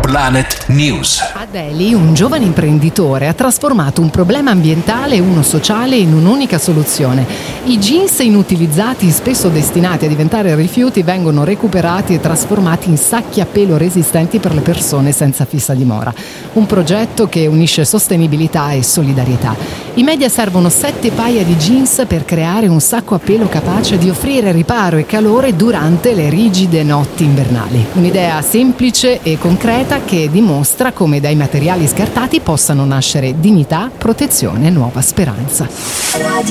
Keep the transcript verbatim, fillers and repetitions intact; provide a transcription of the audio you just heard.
Planet News. A Delhi un giovane imprenditore ha trasformato un problema ambientale e uno sociale in un'unica soluzione. I jeans inutilizzati, spesso destinati a diventare rifiuti, vengono recuperati e trasformati in sacchi a pelo resistenti per le persone senza fissa dimora. Un progetto che unisce sostenibilità e solidarietà. I media servono sette paia di jeans per creare un sacco a pelo capace di offrire riparo e calore durante le rigide notti invernali. Un'idea semplice e concreta che dimostra come dai materiali scartati possano nascere dignità, protezione e nuova speranza.